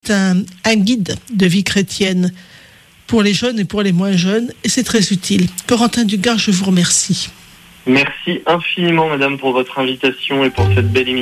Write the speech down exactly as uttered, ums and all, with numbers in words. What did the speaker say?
c'est un, un guide de vie chrétienne pour les jeunes et pour les moins jeunes, et c'est très utile. Corentin Dugard, je vous remercie. Merci infiniment, madame, pour votre invitation et pour cette belle émission.